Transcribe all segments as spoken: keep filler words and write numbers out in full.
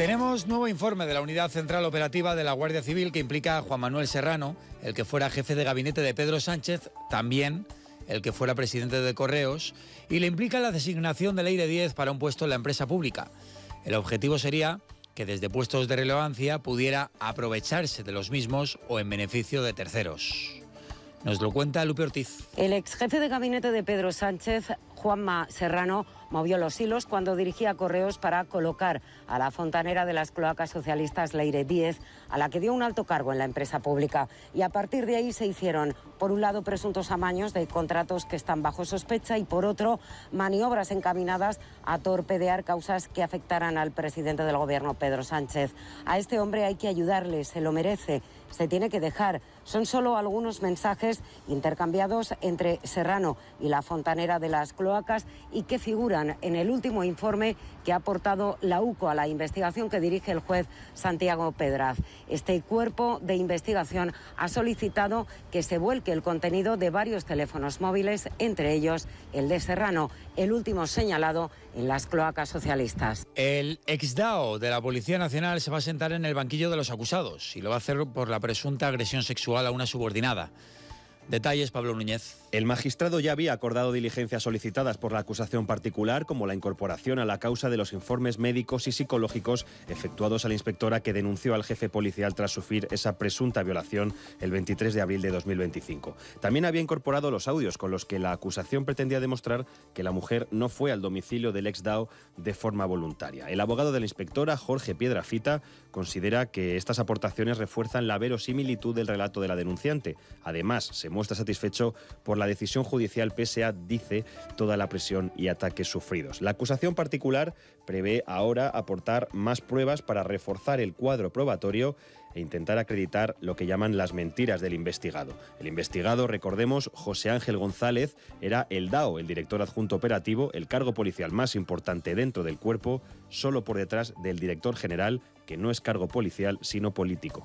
Tenemos nuevo informe de la Unidad Central Operativa de la Guardia Civil que implica a Juan Manuel Serrano, el que fuera jefe de gabinete de Pedro Sánchez, también el que fuera presidente de Correos, y le implica la designación de Leire Díez para un puesto en la empresa pública. El objetivo sería que desde puestos de relevancia pudiera aprovecharse de los mismos o en beneficio de terceros. Nos lo cuenta Lupe Ortiz. El ex jefe de gabinete de Pedro Sánchez, Juanma Serrano, movió los hilos cuando dirigía Correos para colocar a la fontanera de las cloacas socialistas Leire Díez, a la que dio un alto cargo en la empresa pública. Y a partir de ahí se hicieron, por un lado, presuntos amaños de contratos que están bajo sospecha y, por otro, maniobras encaminadas a torpedear causas que afectaran al presidente del gobierno, Pedro Sánchez. A este hombre hay que ayudarle, se lo merece, se tiene que dejar. Son solo algunos mensajes intercambiados entre Serrano y la fontanera de las cloacas y que figuran en el último informe que ha aportado la U C O a la investigación que dirige el juez Santiago Pedraz. Este cuerpo de investigación ha solicitado que se vuelque el contenido de varios teléfonos móviles, entre ellos el de Serrano, el último señalado en las cloacas socialistas. El exdao de la Policía Nacional se va a sentar en el banquillo de los acusados y lo va a hacer por la presunta agresión sexual a una subordinada. Detalles, Pablo Núñez. El magistrado ya había acordado diligencias solicitadas por la acusación particular, como la incorporación a la causa de los informes médicos y psicológicos efectuados a la inspectora que denunció al jefe policial tras sufrir esa presunta violación el veintitrés de abril de dos mil veinticinco. También había incorporado los audios con los que la acusación pretendía demostrar que la mujer no fue al domicilio del exdao de forma voluntaria. El abogado de la inspectora, Jorge Piedrafita, considera que estas aportaciones refuerzan la verosimilitud del relato de la denunciante. Además, se muestra satisfecho por la decisión judicial pese a, dice, toda la presión y ataques sufridos. La acusación particular prevé ahora aportar más pruebas para reforzar el cuadro probatorio e intentar acreditar lo que llaman las mentiras del investigado. El investigado, recordemos, José Ángel González, era el DAO, el director adjunto operativo, el cargo policial más importante dentro del cuerpo, solo por detrás del director general, que no es cargo policial, sino político.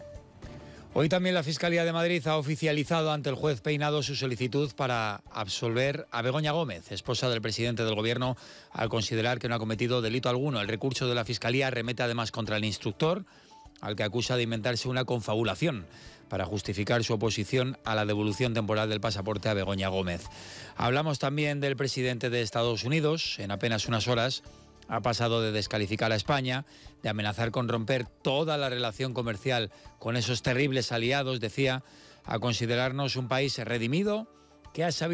Hoy también la Fiscalía de Madrid ha oficializado ante el juez Peinado su solicitud para absolver a Begoña Gómez, esposa del presidente del Gobierno, al considerar que no ha cometido delito alguno. El recurso de la Fiscalía remete además contra el instructor, al que acusa de inventarse una confabulación para justificar su oposición a la devolución temporal del pasaporte a Begoña Gómez. Hablamos también del presidente de Estados Unidos. En apenas unas horas ha pasado de descalificar a España, de amenazar con romper toda la relación comercial con esos terribles aliados, decía, a considerarnos un país redimido que ha sabido